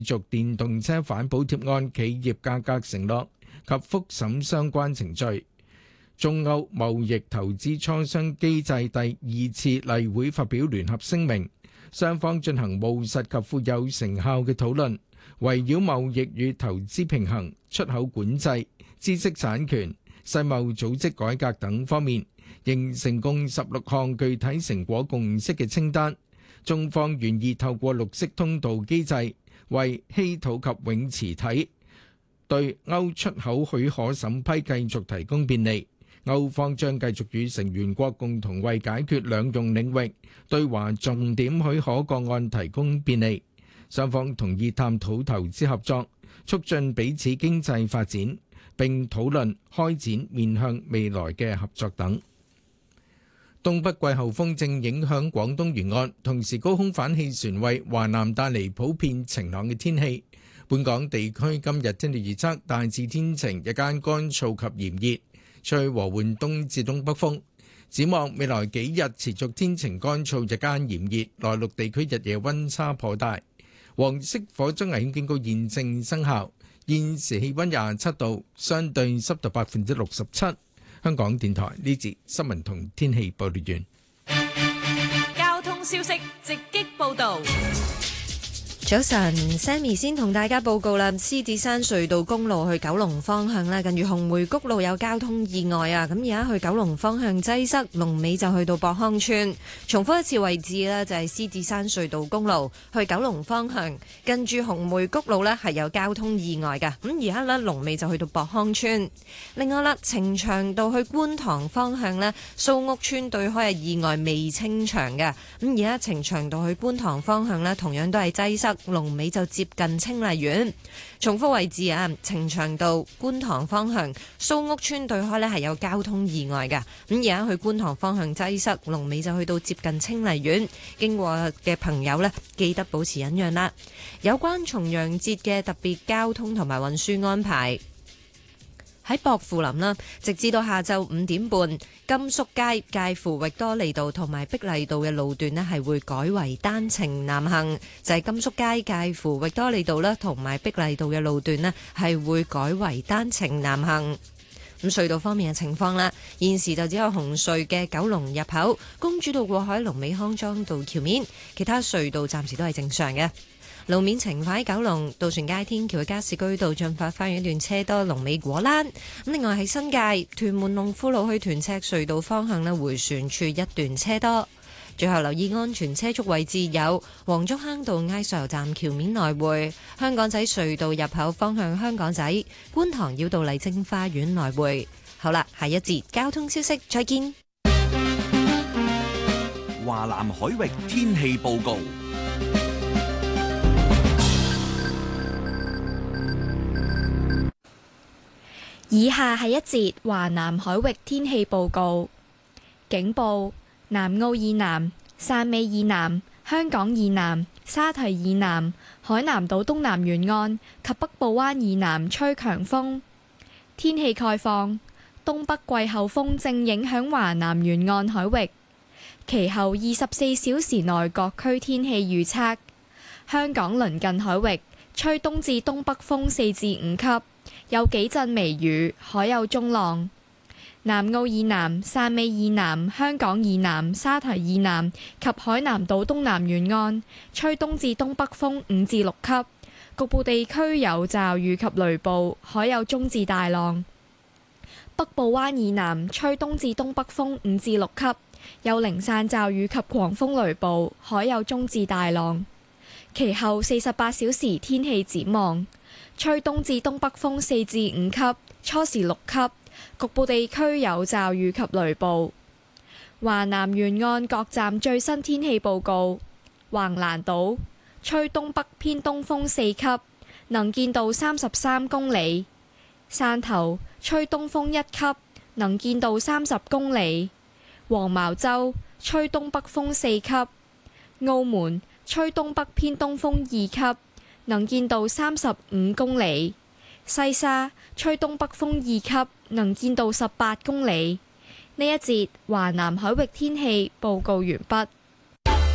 續電動車反補貼按企業價格承諾及復審相關程序。中歐貿易投資磋商機制第2次例會發表聯合聲明，雙方進行務實及富有成效嘅討論，圍繞貿易與投資平衡、出口管制、知識產權、世貿組織改革等方面，形成共16項具體成果共識嘅清單。中方願意透過綠色通道機制，為稀土及永磁體對歐出口許可審批繼續提供便利。歐方將繼續與成員國共同為解決兩用領域對華重點許可個案提供便利。雙方同意探討投資合作，促進彼此經濟發展，並討論開展面向未來嘅合作等。東北季候風正影響廣東沿岸，同時高空反氣旋為華南帶嚟普遍晴朗嘅天氣。本港地區今日天氣預測大致天晴，日間乾燥及炎熱，吹和緩東至東北風。展望未來幾日持續天晴乾燥，日間炎熱，內陸地區日夜溫差頗大。黃色火災危險警告現正生效。現時氣溫27度，相對濕度67%。香港電台呢節新聞同天氣報道完。 交通消息直擊報道。 早晨 ，Sammy 先同大家報告啦。獅子山隧道公路去九龍方向咧，近住紅梅谷路有交通意外啊！咁而家去九龍方向擠塞，龍尾就去到博康村。重複一次位置咧，就係獅子山隧道公路去九龍方向，近住紅梅谷路咧係有交通意外嘅。咁而家咧龍尾就去到博康村。另外啦，呈祥道去觀塘方向咧，蘇屋村對開嘅意外未清場嘅。咁而家呈祥道去觀塘方向咧，同樣都係擠塞。龍尾就接近清麗苑。重複位置啊，呈祥道觀塘方向蘇屋村對開呢係有交通意外嘅。咁而家去觀塘方向擠塞，龍尾就去到接近清麗苑。經過嘅朋友呢，記得保持忍讓啦。有關重陽節嘅特別交通同埋運輸安排。喺薄扶林啦，直至到下晝5點半，甘肅街介乎域多利道同埋碧麗道嘅路段呢係會改為單程南行，就係甘肅街介乎域多利道啦同埋碧麗道嘅路段呢係會改為單程南行。咁隧道方面嘅情況啦，現時就只有紅隧嘅九龍入口、公主道過海、龍尾康莊道橋面，其他隧道暫時都係正常嘅。路面情況喺九龍渡船街天橋嘅加士居道進發花園一段車多，龍尾果欄。咁另外喺新界屯門龍富路去屯赤隧道方向呢，迴旋處一段車多。最後留意安全車速位置有黃竹坑道埃索油站橋面來回、香港仔隧道入口方向香港仔、觀塘繞道麗晶花園來回。好啦，下一節交通消息再見。 華南海域天氣報告。 以下係一節華南海域天氣報告。警報：南澳以南、汕尾以南、香港以南、沙堤以南、海南島東南沿岸及北部灣以南吹強風。天氣概況：東北季候風正影響華南沿岸海域，其後24小時內各區天氣預測：香港鄰近海域吹東至東北風4至5級。有幾陣微雨，海有中浪。南澳以南、汕尾以南、香港以南、沙堤以南及海南島東南沿岸吹東至東北風5至6級，局部地區有驟雨及雷暴，海有中至大浪。北部灣以南吹東至東北風5至6級，有零散驟雨及狂風雷暴，海有中至大浪。其後48小時天氣展望。吹東至東北風4至5級，初時6級，局部地區有驟雨及雷暴。華南沿岸各站最新天氣報告：橫瀾島吹東北偏東風4級，能見度33公里；汕頭吹東風1級，能見度30公里；黃茅洲吹東北風4級；澳門吹東北偏東風2級。能見度35公里，西沙吹東北風2級，能見度18公里。呢一節華南海域天氣報告完畢。